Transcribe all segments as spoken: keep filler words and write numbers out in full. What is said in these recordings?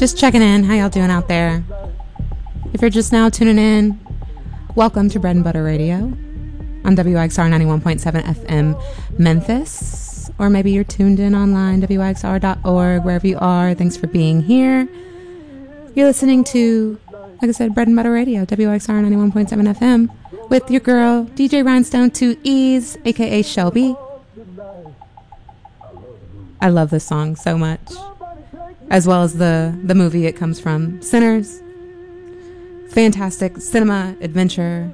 Just checking in. How y'all doing out there? If you're just now tuning in, welcome to Bread and Butter Radio on W I X R ninety-one point seven F M Memphis. Or maybe you're tuned in online, W I X R dot org, wherever you are. Thanks for being here. You're listening to, like I said, Bread and Butter Radio, W I X R ninety-one point seven F M, with your girl, D J Rhinestone two E's, a k a. Shelby. I love this song so much. As well as the, the movie it comes from, Sinners. Fantastic cinema, adventure.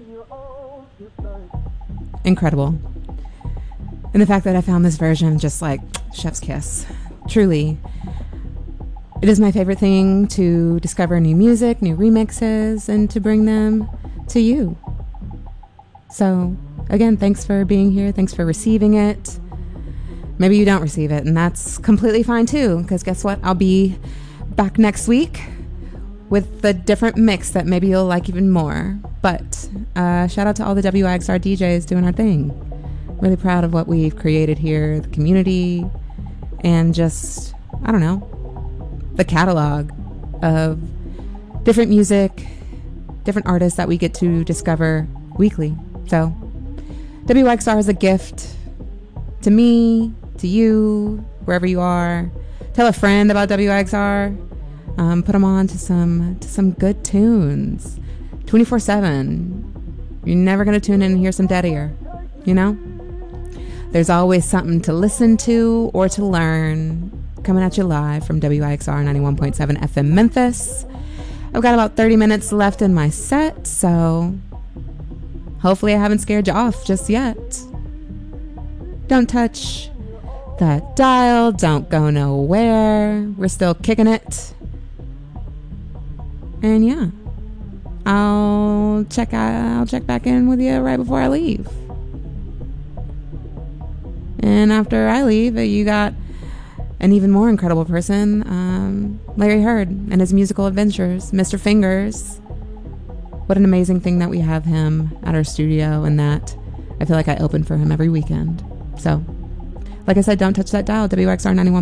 Incredible. And the fact that I found this version, just like chef's kiss. Truly. It is my favorite thing to discover new music, new remixes, and to bring them to you. So, again, thanks for being here. Thanks for receiving it. Maybe you don't receive it, and that's completely fine too, because guess what? I'll be back next week with a different mix that maybe you'll like even more. But uh, shout out to all the W I X R D Js doing our thing. Really proud of what we've created here, the community, and just, I don't know, the catalog of different music, different artists that we get to discover weekly. So W I X R is a gift to me, to you, wherever you are. Tell a friend about W I X R. Um, put them on to some to some good tunes, twenty-four seven. You're never gonna tune in and hear some dead ear, you know. There's always something to listen to or to learn coming at you live from W I X R ninety-one point seven F M Memphis. I've got about thirty minutes left in my set, so hopefully I haven't scared you off just yet. Don't touch that dial. Don't go nowhere. We're still kicking it. And yeah, I'll check out, I'll check back in with you right before I leave. And after I leave, you got an even more incredible person, um, Larry Heard and his musical adventures, Mister Fingers. What an amazing thing that we have him at our studio, and that I feel like I open for him every weekend. So, like I said, don't touch that dial, W I X R ninety-one